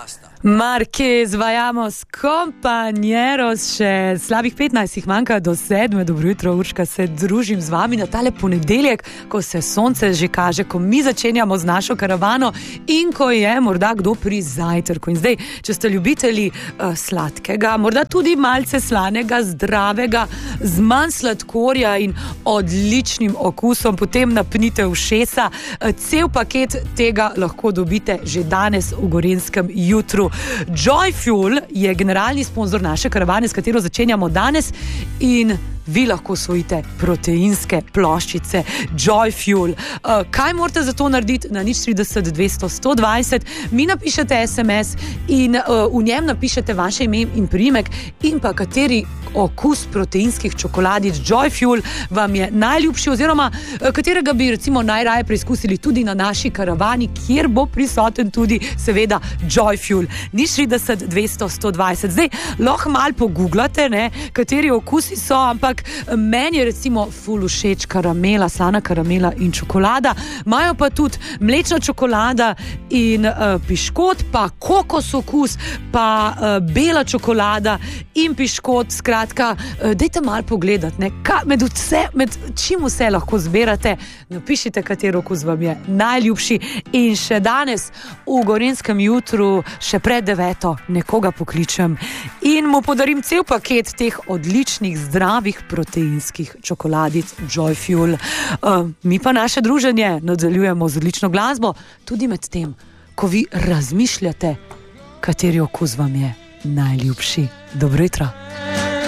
Marquez, vajamos compañeros, še slabih 15 jih manjka do 7. Dobro jutro, Urška, se družim z vami na tale ponedeljek, ko se sonce že kaže, ko mi začenjamo z našo karavano in ko je morda kdo pri zajtrku. In zdaj, če ste ljubitelji sladkega, morda tudi malce slanega, zdravega, z manj sladkorja in odličnim okusom, potem napnite ušesa. Cel paket tega lahko dobite že danes v Gorenjskem jutru. Joyfuel je generalni sponzor naše karavane, s katero začenjamo danes, in vi lahko osvojite proteinske ploščice Joyfuel. Kaj morate za to narediti? Na 030 200 120 mi napišete SMS in v njem napišete vaše ime in priimek in pa kateri okus proteinskih čokoladic Joyfuel vam je najljubši, oziroma katerega bi recimo najraje preizkusili tudi na naši karavani, kjer bo prisoten tudi seveda Joyfuel. 030 200 120. Zdaj lahko malo pogooglate, kateri okusi so, ampak meni je recimo ful všeč karamela, slana karamela in čokolada. Imajo pa tudi mlečna čokolada in piškot, pa kokos okus, pa bela čokolada in piškot. Skratka, dajte malo pogledati, med čim vse lahko zberate. Napišite, katero okus vam je najljubši, in še danes v Gorenjskem jutru, še pred 9. nekoga pokličem in mu podarim cel paket teh odličnih, zdravih proteinskih čokoladic Joyfuel. Mi pa naše druženje nadaljujemo z odlično glasbo, tudi med tem, ko vi razmišljate, kateri okus vam je najljubši. Dobro jutro.